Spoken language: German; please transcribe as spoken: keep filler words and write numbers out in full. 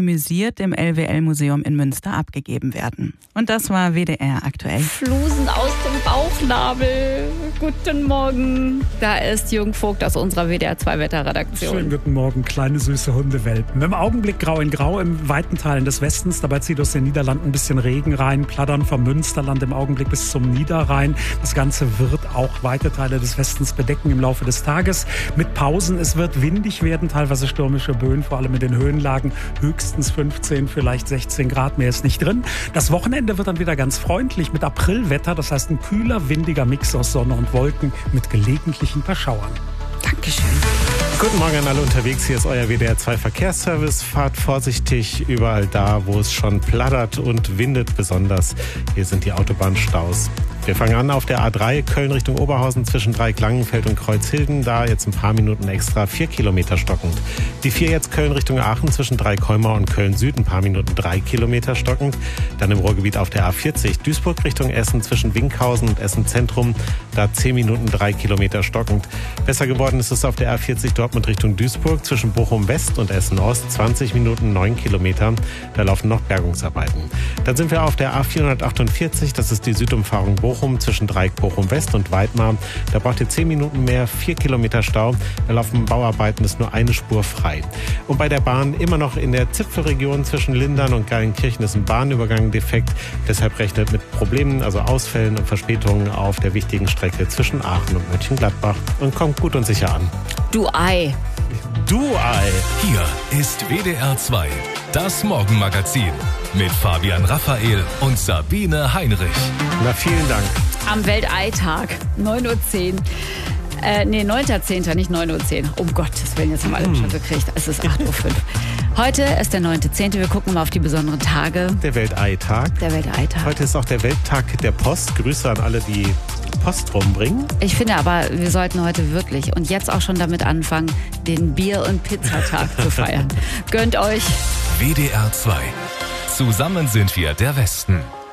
anonymisiert dem L W L-Museum in Münster abgegeben werden. Und das war W D R aktuell. Flusen aus dem Bauchnabel. Guten Morgen. Da ist Jürgen Vogt aus unserer W D R zwei Wetterredaktion. Schönen guten Morgen, kleine süße Hundewelpen. Im Augenblick grau in grau in weiten Teilen des Westens. Dabei zieht aus den Niederlanden ein bisschen Regen rein. Plattern vom Münsterland im Augenblick bis zum Niederrhein. Das Ganze wird auch weite Teile des Westens bedecken im Laufe des Tages. Mit Pausen. Es wird windig werden, teilweise stürmische Böen, vor allem in den Höhenlagen. Höchstens fünfzehn, vielleicht sechzehn Grad. Mehr ist nicht drin. Das Wochenende wird dann wieder ganz freundlich mit Aprilwetter. Das heißt ein kühler, windiger Mix aus Sonne und Wolken mit gelegentlichen paar Schauern. Dankeschön. Guten Morgen an alle unterwegs. Hier ist euer W D R zwei Verkehrsservice. Fahrt vorsichtig überall da, wo es schon plattert und windet besonders. Hier sind die Autobahnstaus. Wir fangen an auf der A drei Köln Richtung Oberhausen zwischen Dreieck-Langenfeld und Kreuzhilden. Da jetzt ein paar Minuten extra, vier Kilometer stockend. Die vier jetzt Köln Richtung Aachen zwischen Dreieck-Heumau und Köln-Süd, ein paar Minuten, drei Kilometer stockend. Dann im Ruhrgebiet auf der A vierzig Duisburg Richtung Essen zwischen Winkhausen und Essen Zentrum. Da zehn Minuten, drei Kilometer stockend. Besser geworden ist es auf der A vierzig Dortmund Richtung Duisburg zwischen Bochum West und Essen Ost, zwanzig Minuten, neun Kilometer. Da laufen noch Bergungsarbeiten. Dann sind wir auf der A vierhundertachtundvierzig, das ist die Südumfahrung Bochum zwischen Dreieck Bochum West und Weidmar. Da braucht ihr zehn Minuten mehr, vier Kilometer Stau. Da laufen Bauarbeiten, ist nur eine Spur frei. Und bei der Bahn immer noch in der Zipfelregion zwischen Lindern und Geilenkirchen ist ein Bahnübergang defekt. Deshalb rechnet mit Problemen, also Ausfällen und Verspätungen auf der wichtigen Strecke zwischen Aachen und Mönchengladbach. Und kommt gut und sicher an. Du Ei. Du Ei. Hier ist W D R zwei, das Morgenmagazin mit Fabian Raphael und Sabine Heinrich. Na, vielen Dank. Am Welteitag, neun Uhr zehn. Äh, nee, neunter zehnter, nicht neun Uhr zehn. Um Gottes Willen, jetzt haben alle schon gekriegt. Es ist acht Uhr fünf. Heute ist der neunter zehnter. Wir gucken mal auf die besonderen Tage. Der Welteitag. Der Welteitag. Heute ist auch der Welttag der Post. Grüße an alle, die Post rumbringen. Ich finde aber, wir sollten heute wirklich und jetzt auch schon damit anfangen, den Bier- und Pizzatag zu feiern. Gönnt euch. W D R zwei. Zusammen sind wir der Westen.